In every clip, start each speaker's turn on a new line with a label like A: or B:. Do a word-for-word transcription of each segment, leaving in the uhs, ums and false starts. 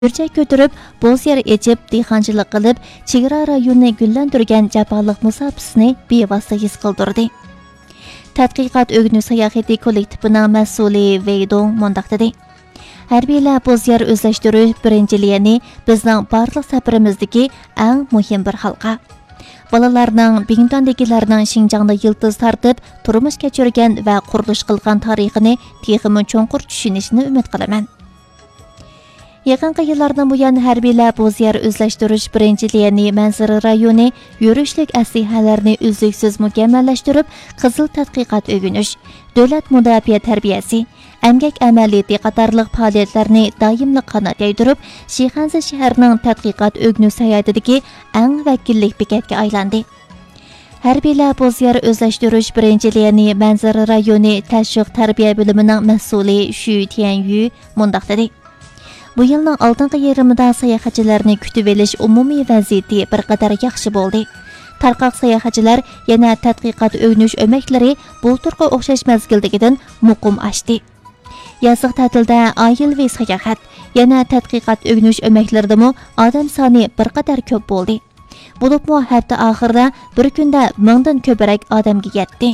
A: Yurchak ko'tirib, bo'z yer echib, dehqonchilik qilib, chegara rayonni gullantirgan jafoliq musofisini bevosita his qildirdi. Tadqiqot o'g'ni sayohati kollektivining mas'uli Veydong mundaq dedi. Harbiylar bo'z yer o'zlashtirish birinchiligi bizning barliq safarimizdagi eng muhim bir halqa. Balalarning Bingtondagilarning Xinjiangda yildiz tartib, turmush kechirgan va qurilish qilgan tarixini texmi cho'nqur tushunishni umid qilaman. Yaqinqi yillardan buyon harbiylar bo'z yer o'zlashtirish birinchiligini manzara rayoni yurishlik aslihalarni uzluksiz mukammallashtirib, qizil tadqiqot o'rganish, davlat mudofaa tarbiyasi, emgak amaliyati qatorliq faoliyatlarni doimli qanot yaydirib, Shixansi shahrining tadqiqot o'rganu sayotidagi eng vakillik bekatga aylandi. Harbiylar bo'z yer o'zlashtirish birinchiligini manzara rayoni tashviq tarbiya bo'limining mas'uli Shu Tianyu mundaq dedi. Bu yilning oldingi yarmida sayohatchilarni kutib olish umumiy vaziyati bir qadar yaxshi bo'ldi. Tarqoq sayohatchilar yana tadqiqot o'rganish o'maklari bulturga o'xshash mazgildagidan muqim ashdi. Yoziq ta'tilda oilaviy sayohat, yana tadqiqot o'rganish o'maklaridami odam soni bir qadar ko'p bo'ldi. Bo'libmi hafta oxirida bir kunda mingdan ko'proq odamga yetdi.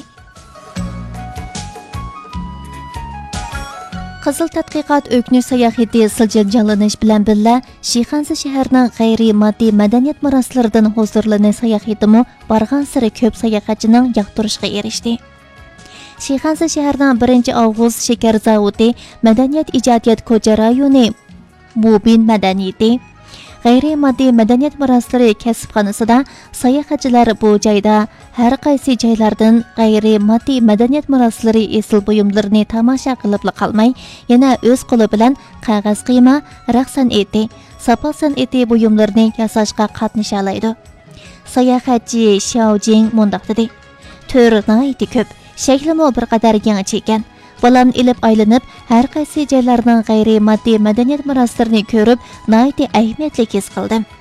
A: Qizil tadqiqot o'rganish sayohati siljil jonlanish bilan birga Shixansi shahrining g'ayriy moddiy madaniyat meroslaridan huzurlanish sayohatimi borgan sari ko'p sayohatchining yoqtirishiga erishdi. Shixansi shahrining birinchi avgust shakar zavodi, madaniyat ijodiyat ko'cha rayoni, Mubin madaniyati, g'ayriy moddiy madaniyat meroslari kasbxonasida sayohatchilar bu joyda har qaysi joylardan g'ayriy moddiy madaniyat meroslari esil buyumlarini tomosha qilib qolmay, yana o'z qo'li bilan qog'oz qiyma, raqs san'ati, sopol san'ati buyumlarini yasashga qatnasha oladi. Sayohatchi Xiaojing mundaq dedi. To'ri nihoyatda ko'p, shaklimi bir qadar yangicha ekan. Balam ilib aylanib, har qaysi joylarning g'ayriy moddiy madaniyat meroslarini ko'rib, nihoyatda ahamiyatli his qildim.